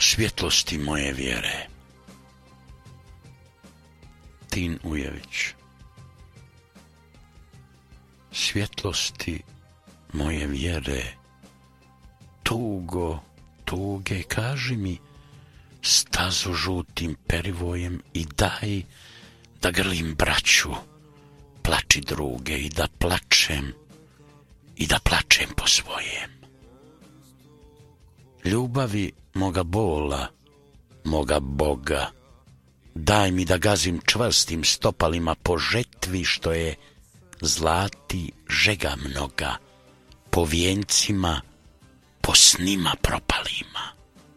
svjetlosti moje vjere. Tin Ujević. Svjetlosti moje vjere, tugo, tuge, kaži mi stazu žutim perivojem i daj da grlim braću, plači druge i da plačem po svojem. Ljubavi moga bola, moga Boga, daj mi da gazim čvrstim stopalima po žetvi što je zlati žega mnoga, po vijencima, po snima propalima.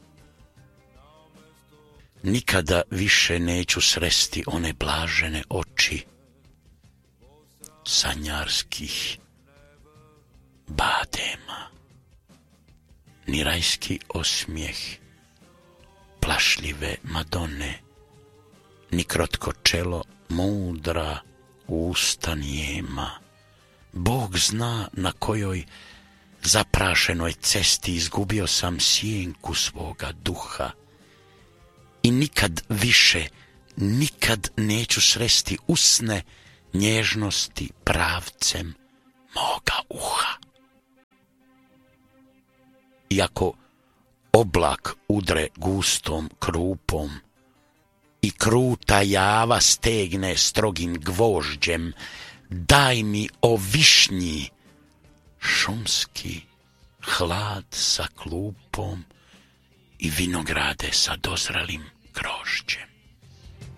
Nikada više neću sresti one blažene oči sanjarskih badema, ni rajski osmijeh plašljive Madone, ni krotko čelo mudra usta nijema. Bog zna na kojoj zaprašenoj cesti izgubio sam sjenku svoga duha i nikad više, nikad neću sresti usne nježnosti pravcem moga uha. Iako oblak udre gustom krupom i kruta java stegne strogim gvožđem, daj mi o višnji šumski hlad sa klupom i vinograde sa dozralim grožđem.